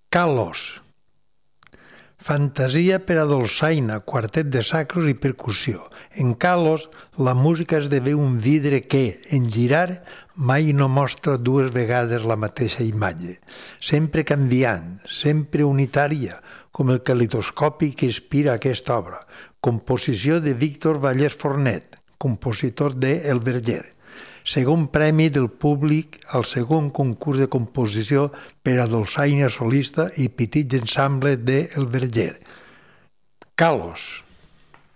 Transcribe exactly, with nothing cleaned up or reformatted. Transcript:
Kalos. Fantasia per a dolçaina, quartet de sacros i percussió. En Kalos, la música esdevé un vidre que, en girar, mai no mostra dues vegades la mateixa imatge, sempre canviant, sempre unitària, com el calidoscopi que inspira aquesta obra, composició de Víctor Vallès Fornet, compositor de El Verger. Segon premi del públic al segon concurs de composició per a dolçaina solista i petit ensemble de El Verger. Kalos.